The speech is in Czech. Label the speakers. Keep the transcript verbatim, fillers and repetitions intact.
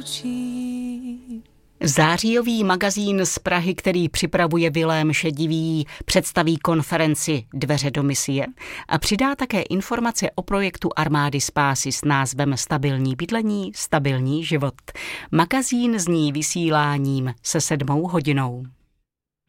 Speaker 1: Zářijový magazín z Prahy, který připravuje Vilém Šedivý, představí konferenci Dveře do misie a přidá také informace o projektu Armády spásy s názvem Stabilní bydlení, stabilní život. Magazín zní vysíláním se sedmou hodinou.